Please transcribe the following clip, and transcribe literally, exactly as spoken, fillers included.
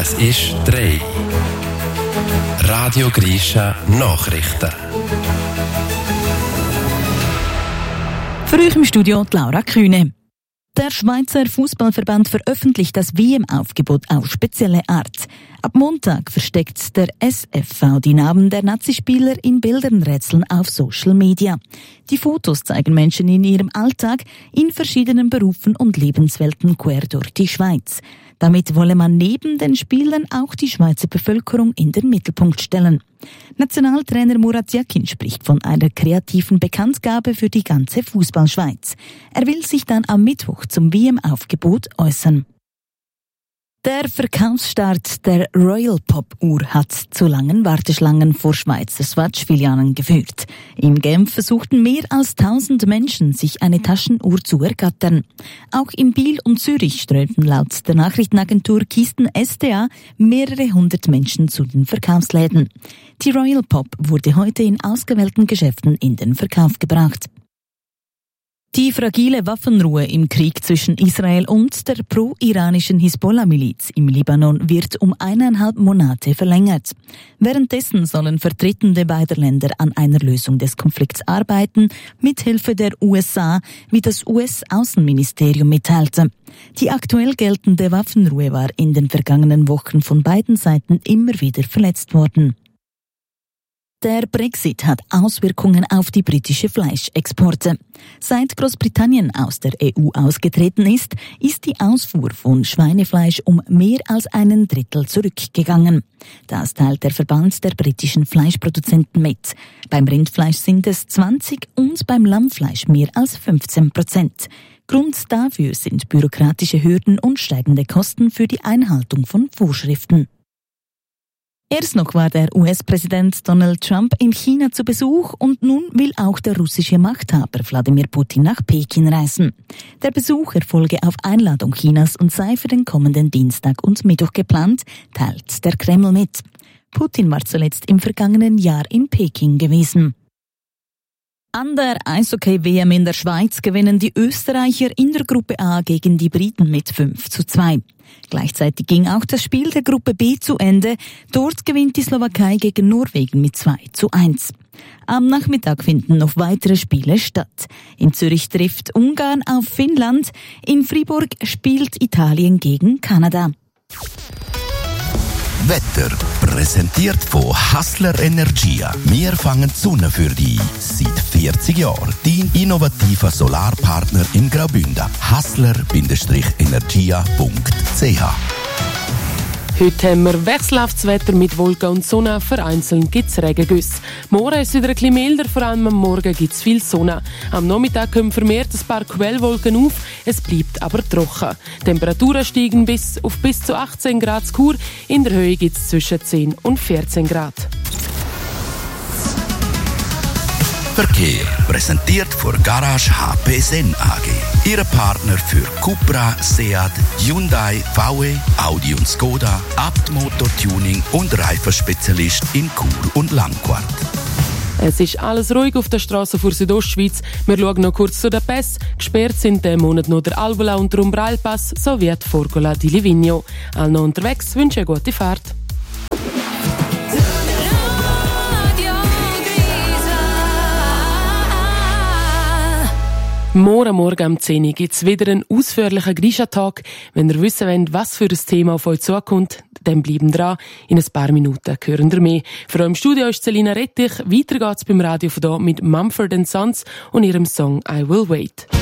Es ist drei. Radio Grisha Nachrichten. Für euch im Studio die Laura Kühne. Der Schweizer Fußballverband veröffentlicht das W M-Aufgebot auf spezielle Art. Ab Montag versteckt der S F V die Namen der Nazispieler in Bildernrätseln auf Social Media. Die Fotos zeigen Menschen in ihrem Alltag in verschiedenen Berufen und Lebenswelten quer durch die Schweiz. Damit wolle man neben den Spielern auch die Schweizer Bevölkerung in den Mittelpunkt stellen. Nationaltrainer Murat Yakin spricht von einer kreativen Bekanntgabe für die ganze Fußballschweiz. Er will sich dann am Mittwoch zum W M-Aufgebot äußern. Der Verkaufsstart der Royal Pop Uhr hat zu langen Warteschlangen vor Schweizer Swatch-Filialen geführt. In Genf versuchten mehr als tausend Menschen, sich eine Taschenuhr zu ergattern. Auch in Biel und Zürich strömten laut der Nachrichtenagentur Kisten S D A mehrere hundert Menschen zu den Verkaufsläden. Die Royal Pop wurde heute in ausgewählten Geschäften in den Verkauf gebracht. Die fragile Waffenruhe im Krieg zwischen Israel und der pro-iranischen Hisbollah-Miliz im Libanon wird um eineinhalb Monate verlängert. Währenddessen sollen Vertretende beider Länder an einer Lösung des Konflikts arbeiten, mithilfe der U S A, wie das U S-Außenministerium mitteilte. Die aktuell geltende Waffenruhe war in den vergangenen Wochen von beiden Seiten immer wieder verletzt worden. Der Brexit hat Auswirkungen auf die britische Fleischexporte. Seit Großbritannien aus der E U ausgetreten ist, ist die Ausfuhr von Schweinefleisch um mehr als einen Drittel zurückgegangen. Das teilt der Verband der britischen Fleischproduzenten mit. Beim Rindfleisch sind es zwanzig und beim Lammfleisch mehr als fünfzehn Prozent. Grund dafür sind bürokratische Hürden und steigende Kosten für die Einhaltung von Vorschriften. Erst noch war der U S-Präsident Donald Trump in China zu Besuch und nun will auch der russische Machthaber Wladimir Putin nach Peking reisen. Der Besuch erfolge auf Einladung Chinas und sei für den kommenden Dienstag und Mittwoch geplant, teilt der Kreml mit. Putin war zuletzt im vergangenen Jahr in Peking gewesen. An der Eishockey-W M in der Schweiz gewinnen die Österreicher in der Gruppe A gegen die Briten mit fünf zu zwei. Gleichzeitig ging auch das Spiel der Gruppe B zu Ende. Dort gewinnt die Slowakei gegen Norwegen mit zwei zu eins. Am Nachmittag finden noch weitere Spiele statt. In Zürich trifft Ungarn auf Finnland. In Fribourg spielt Italien gegen Kanada. Wetter präsentiert von Hassler Energia. Wir fangen die Sonne für dich. Seit vierzig Jahren. Dein innovativer Solarpartner in Graubünden. hassler Energia punkt c h. Heute haben wir wechselhaftes Wetter mit Wolken und Sonne. Vereinzelt gibt es Regengüsse. Morgen ist es wieder ein bisschen milder, vor allem am Morgen gibt es viel Sonne. Am Nachmittag kommen vermehrt ein paar Quellwolken auf, es bleibt aber trocken. Temperaturen steigen bis auf bis zu achtzehn Grad zu Chur. In der Höhe gibt es zwischen zehn und vierzehn Grad. Verkehr präsentiert von Garage H P Sen A G. Ihre Partner für Cupra, Seat, Hyundai, V W, Audi und Skoda, Abt Motortuning und Reifenspezialist in Chur und Langquart. Es ist alles ruhig auf der Straße vor Südostschweiz. Wir schauen noch kurz zu den Pässen. Gesperrt sind diesen Monat noch der Alvola und der Umbrailpass sowie die Forgola di Livigno. Allen noch unterwegs wünsche eine gute Fahrt. Morgen Morgen um zehn Uhr gibt es wieder einen ausführlichen Grisha-Tag. Wenn ihr wissen wollt, was für ein Thema auf euch zukommt, dann bleiben dran. In ein paar Minuten hören ihr mehr. Für euch im Studio ist Selina Rettich. Weiter geht's beim Radio von da mit Mumford and Sons und ihrem Song I Will Wait.